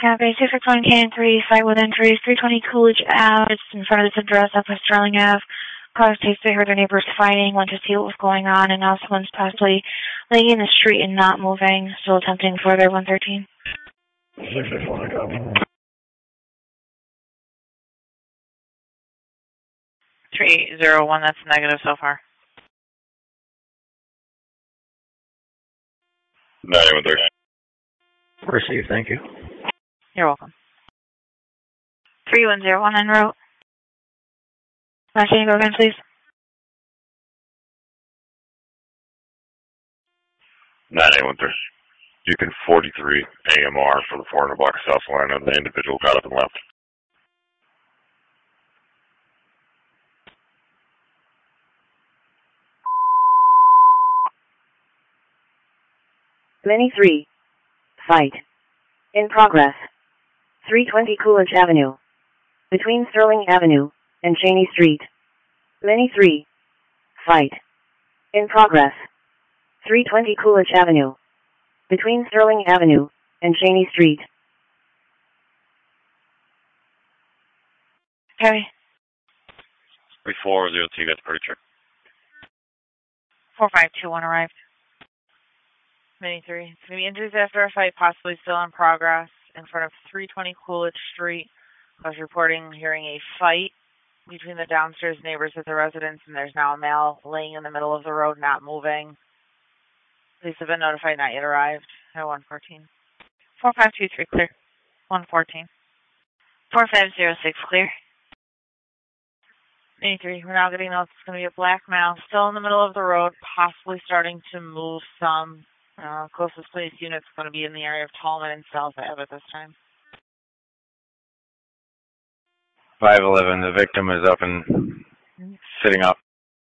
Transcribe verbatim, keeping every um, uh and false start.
Copy, six six one K three, site with entries, three twenty Coolidge Ave, it's in front of this address up on Sterling Ave. Cars takes they heard their neighbors fighting, went to see what was going on, and now someone's possibly laying in the street and not moving, still attempting further, one thirteen. six six one, copy. three zero one, that's negative so far. nine one three. Received, thank you. You're welcome. three one zero one en route. Uh, can you go again, please? nine eight one three. Beacon forty-three A M R for the four hundred block of South Salina. The individual got up and left. Mini three. Fight. In progress. three twenty Coolidge Avenue. Between Sterling Avenue and Cheney Street. Mini three. Fight. In progress. three twenty Coolidge Avenue. Between Sterling Avenue and Cheney Street. Harry. three four zero two, that's pretty true. four five two one arrived. Mini three. It's going to be injuries after a fight, possibly still in progress, in front of three twenty Coolidge Street. I was reporting hearing a fight between the downstairs neighbors at the residence, and there's now a male laying in the middle of the road, not moving. Police have been notified, not yet arrived. At one fourteen. four five two three, clear. one fourteen. four five zero six, clear. Mini three. We're now getting notes. It's going to be a black male, still in the middle of the road, possibly starting to move some. Uh, closest police unit's going to be in the area of Tallman and South Ave at this time. five eleven, the victim is up and sitting up.